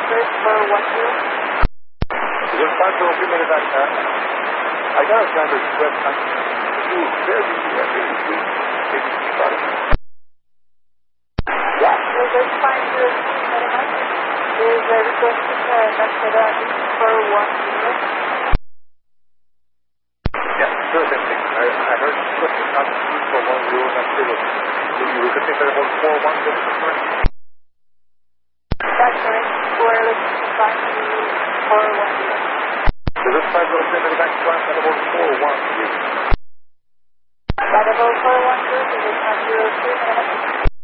Search for 10. This is 503 Medivactor. I got a kind of request. You very sweet. Yeah, so that's 503 Medivactor. There is a requesting Dr. for 10. Yeah, sure thing. I heard you put the constitution for 10 and zero. So you were looking at about 410. That's correct. We're looking to find you for 10. So this 503 Medivactor at about 410. That about 410 is 503 Medivactor.